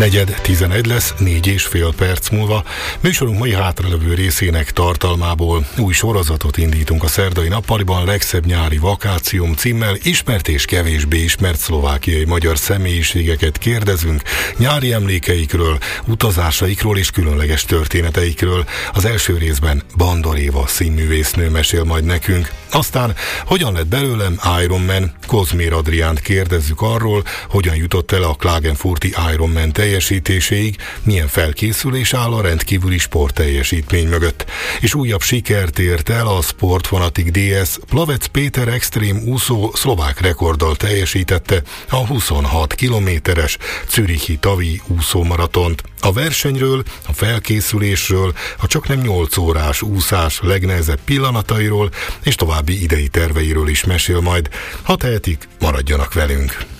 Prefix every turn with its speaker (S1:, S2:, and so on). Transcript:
S1: 4:11 lesz, 4,5 perc múlva. Műsorunk mai hátralevő részének tartalmából új sorozatot indítunk a szerdai nappaliban, legszebb nyári vakációm címmel. Ismert és kevésbé ismert szlovákiai magyar személyiségeket kérdezünk, nyári emlékeikről, utazásaikról és különleges történeteikről. Az első részben Bandor Éva színművésznő mesél majd nekünk. Aztán hogyan lett belőlem Ironman? Kozmér Adriánt kérdezzük arról, hogyan jutott el a Klagenfurti Ironman teljesítéséig, milyen felkészülés áll a rendkívüli sportteljesítmény mögött. És újabb sikert ért el a Sportfanatic DS, Plavec Péter extrém úszó szlovák rekorddal teljesítette a 26 kilométeres zürichi tavi úszómaratont. A versenyről, a felkészülésről, a csaknem 8 órás úszás legnehezebb pillanatairól és további idei terveiről is mesél majd. Ha tehetik, maradjanak velünk!